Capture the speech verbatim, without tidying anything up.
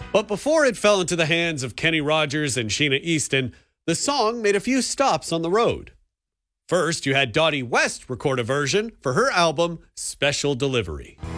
But before it fell into the hands of Kenny Rogers and Sheena Easton, the song made a few stops on the road. First, you had Dottie West record a version for her album Special Delivery.